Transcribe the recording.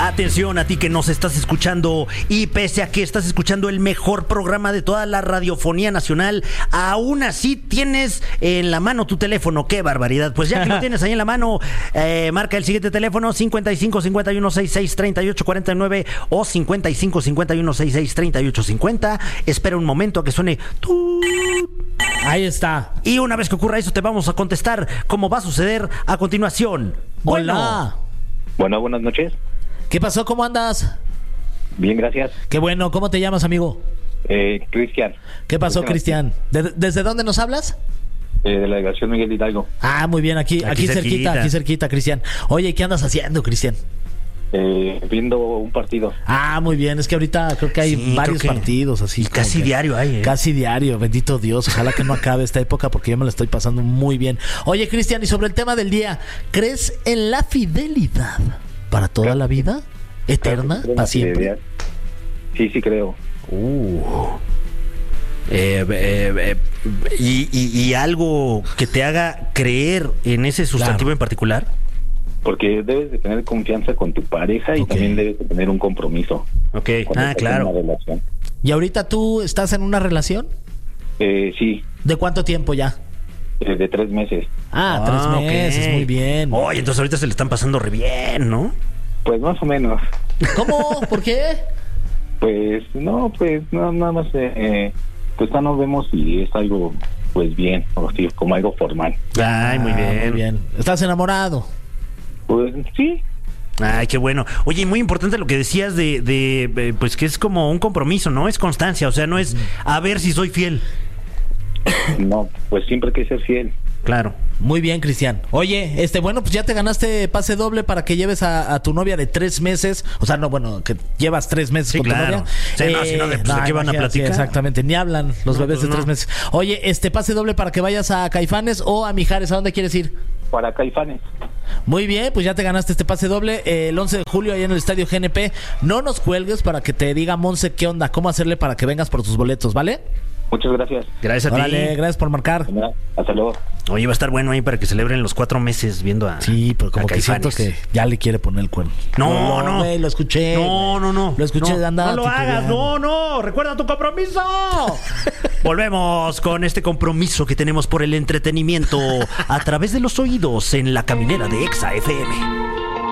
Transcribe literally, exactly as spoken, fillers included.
Atención a ti que nos estás escuchando y pese a que estás escuchando el mejor programa de toda la radiofonía nacional, aún así tienes en la mano tu teléfono. ¡Qué barbaridad! Pues ya que lo tienes ahí en la mano, eh, marca el siguiente teléfono: cincuenta y cinco, cincuenta y uno, sesenta y seis, treinta y ocho, cuarenta y nueve o cincuenta y cinco, cincuenta y uno, sesenta y seis, treinta y ocho, cincuenta. Espera un momento a que suene tu... Ahí está. Y una vez que ocurra eso te vamos a contestar cómo va a suceder a continuación. Bueno. Hola. Bueno, buenas noches. ¿Qué pasó? ¿Cómo andas? Bien, gracias. Qué bueno. ¿Cómo te llamas, amigo? Eh, Cristian. ¿Qué pasó, Cristian? ¿De- ¿Desde dónde nos hablas? Eh, de la delegación Miguel Hidalgo. Ah, muy bien. Aquí, aquí, Aquí cerquita, cerquita. aquí cerquita, Cristian. Oye, ¿qué andas haciendo, Cristian? Eh, viendo un partido. Ah, muy bien. Es que ahorita creo que hay Sí, varios creo que- partidos así. y como casi que- diario hay, ¿eh? Casi diario. Bendito Dios. Ojalá que no acabe esta época porque yo me la estoy pasando muy bien. Oye, Cristian, y sobre el tema del día, ¿crees en la fidelidad para toda la vida? ¿Eterna? Creo en la ¿Para siempre? fidelidad. Sí, sí creo. Uh. Eh, eh, eh, y, y- y algo que te haga creer en ese sustantivo Claro. en particular. Porque debes de tener confianza con tu pareja y Ok. también debes de tener un compromiso. Ok, cuando ah, estás en claro. una relación. ¿Y ahorita tú estás en una relación? Eh, sí, ¿De cuánto tiempo ya? eh, de tres meses. Ah, Ah, tres ok. meses, muy bien. Oye, entonces ahorita se le están pasando re bien, ¿no? Pues más o menos. ¿Cómo? ¿Por qué? Pues no, pues no, nada más. Eh, eh, pues ya nos vemos y es algo, pues bien, o sí, como algo formal. Ay, muy Ah, bien. muy bien. ¿Estás enamorado? Pues sí. Ay, qué bueno. Oye, y muy importante lo que decías de, de, eh, pues que es como un compromiso, ¿no? Es constancia, o sea, no es a ver si soy fiel. No, pues siempre hay que ser fiel. Claro. Muy bien, Cristian. Oye, este, bueno, pues ya te ganaste pase doble para que lleves a, a tu novia de tres meses. O sea, no, bueno, que llevas tres meses Sí, con claro. tu novia. Sí, no, si no, de- pues, ¿de qué van a imagínate, platicar? sí, exactamente, ni hablan los No, bebés pues, de tres no. meses. Oye, este, pase doble para que vayas a Caifanes o a Mijares. ¿A dónde quieres ir? Para Caifanes. Muy bien, pues ya te ganaste este pase doble eh, el once de julio ahí en el Estadio G N P. No nos cuelgues para que te diga Monse qué onda, cómo hacerle para que vengas por tus boletos, ¿vale? Muchas gracias. Gracias a Órale, ti. gracias por marcar. Hasta luego. Oye, va a estar bueno ahí para que celebren los cuatro meses viendo a Sí, pero como a que siento Caifanes. que ya le quiere poner el cuerno. No, no. güey, lo escuché. No, güey. no, no. Lo escuché no, de andar. No lo hagas, no, no. Recuerda tu compromiso. Volvemos con este compromiso que tenemos por el entretenimiento a través de los oídos en la caminera de Exa F M.